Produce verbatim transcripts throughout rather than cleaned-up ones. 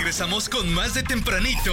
Regresamos con más de Tempranito.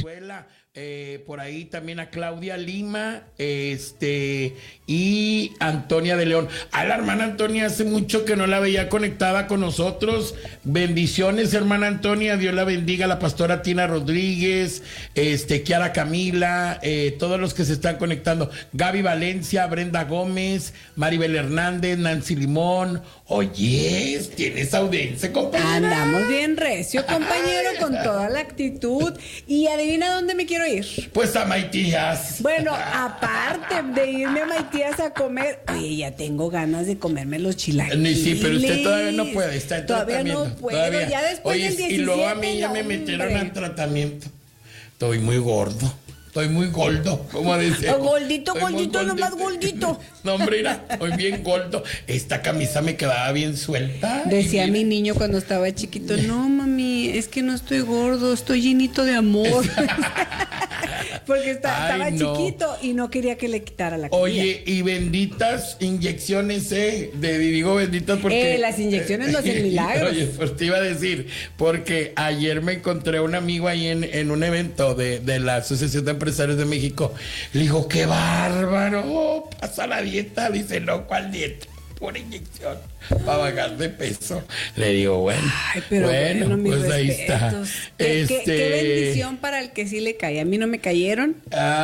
Eh, por ahí también a Claudia Lima, este, y Antonia de León. A la hermana Antonia hace mucho que no la veía conectada con nosotros. Bendiciones, hermana Antonia, Dios la bendiga. La pastora Tina Rodríguez, este, Kiara Camila, eh, todos los que se están conectando. Gaby Valencia, Brenda Gómez, Maribel Hernández, Nancy Limón. Oye, tienes audiencia, compañero. Andamos bien recio, compañero, con toda la actitud. Y adivina dónde me quiero ir. Pues a Maitías. Bueno, aparte de irme a Maitías a comer, oye, ya tengo ganas de comerme los chilaquiles. Sí, pero usted todavía no puede, está en todavía tratamiento. No puedo, todavía. Ya después Oye, del diecisiete, y luego a mí ya me metieron al tratamiento. Estoy muy gordo. Estoy muy gordo, ¿cómo dice? Oh, gordito, estoy gordito, nomás gordito. No, hombre, mira, estoy bien gordo. Esta camisa me quedaba bien suelta. Decía mi niño cuando estaba chiquito, no, mami, es que no estoy gordo, estoy llenito de amor. Porque está, Ay, estaba no. chiquito y no quería que le quitara la comida. Oye, y benditas inyecciones, ¿eh? De, digo benditas porque... Eh, las inyecciones no hacen milagros. Oye, pues te iba a decir, porque ayer me encontré un amigo ahí en, en un evento de, de la Asociación de Empresarios de México. Le dijo, qué bárbaro, pasa la dieta. Dice, no, ¿cuál dieta? Pura inyección para bajar de peso. Le digo, bueno, Ay, pero bueno, bueno, mis pues ahí está. ¿Qué, este... qué, qué bendición para el que sí le cae. A mí no me cayeron.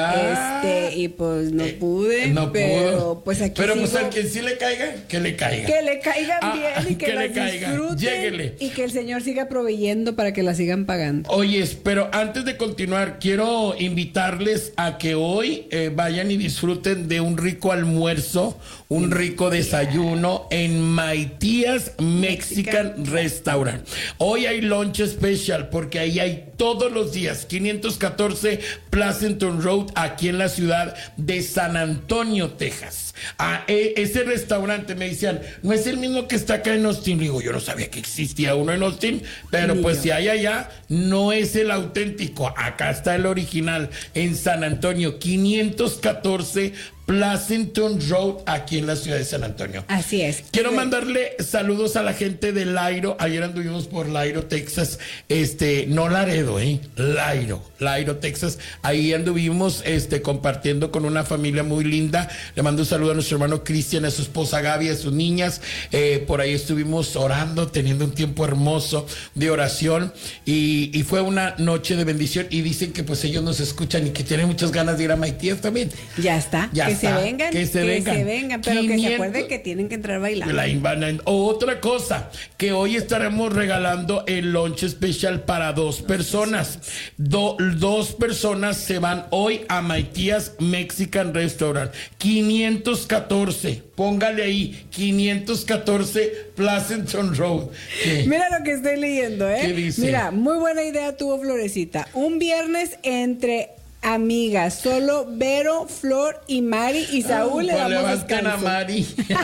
Ah, este, y pues no eh, pude. No pero pudo. Pues aquí Pero sigo. Pues al que sí le caiga, que le caiga. Que le caigan ah, bien y que, que las le caiga. disfruten. Lléguele. Y que el Señor siga proveyendo para que la sigan pagando. Oye, pero antes de continuar, quiero invitarles a que hoy eh, vayan y disfruten de un rico almuerzo, un rico desayuno en Maitías Mexican, Mexican Restaurant. Hoy hay lunch special porque ahí hay todos los días, quinientos catorce Pleasanton Road, aquí en la ciudad de San Antonio, Texas. Ah, eh, ese restaurante, me decían, no es el mismo que está acá en Austin. Digo, yo no sabía que existía uno en Austin, pero Ni pues yo. Si hay allá, no es el auténtico. Acá está el original, en San Antonio, quinientos catorce Pleasanton Road, aquí en la ciudad de San Antonio. Así es. Quiero mandarle saludos a la gente de Lairo. Ayer anduvimos por Lairo, Texas. Este, no Laredo, eh. Lairo, Lairo, Texas. Ahí anduvimos, este, compartiendo con una familia muy linda. Le mando un saludo a nuestro hermano Cristian, a su esposa Gaby, a sus niñas. Eh, por ahí estuvimos orando, teniendo un tiempo hermoso de oración. Y, y fue una noche de bendición. Y dicen que pues ellos nos escuchan y que tienen muchas ganas de ir a Maitías también. Ya está. Ya que está. se vengan, que se que vengan, se vengan, pero quinientos que se acuerden que tienen que entrar bailando. La Otra cosa, que hoy estaremos regalando el lunch especial para dos personas. Do, dos personas se van hoy a Maitías Mexican Restaurant. quinientos catorce, póngale ahí, quinientos catorce Pleasanton Road. ¿Qué? Mira lo que estoy leyendo, ¿eh? ¿Qué dice? Mira, muy buena idea tuvo Florecita. Un viernes entre amigas, solo Vero, Flor y Mari y Saúl oh, le damos levanten descanso. a Mari.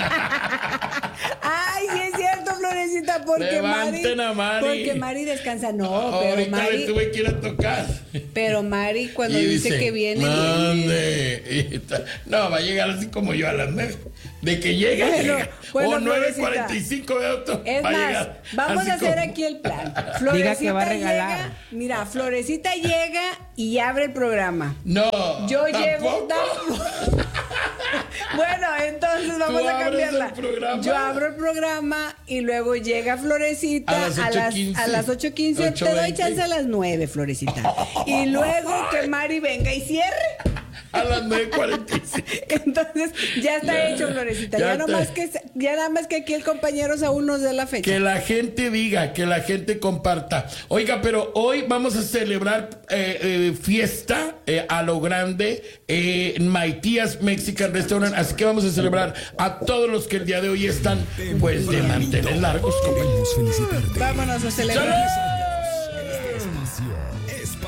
Ay, sí es cierto, Florecita, porque levanten Mari, a Mari. porque Mari descansa. No, oh, pero ahorita Mari le tuve que ir a tocar. Pero Mari cuando dice, dice que viene, mande. No, va a llegar así como yo a las nueve. De que llega, bueno, llega. Bueno, o nueve cuarenta y cinco de auto. Es va más, a llegar vamos a hacer como... aquí el plan. Florecita Diga que va a regalar. Llega, mira, Florecita llega y abre el programa. No. Yo ¿tampoco? llego. Bueno, entonces vamos a cambiarla. Yo abro el programa y luego llega Florecita a las ocho quince. Te doy chance a las nueve, Florecita. Y luego que Mari venga y cierre. A las nueve cuarenta y cinco. Entonces, ya está ya, hecho, Florecita. Ya, ya, no más que, ya nada más que aquí el compañero Saúl nos dé la fecha. Que la gente diga, que la gente comparta. Oiga, pero hoy vamos a celebrar eh, eh, fiesta eh, a lo grande eh, en Maitías Mexican Restaurant. Así que vamos a celebrar a todos los que el día de hoy están, pues, de mantener largos. Queremos felicitarte. Vámonos a celebrar. ¡Salud!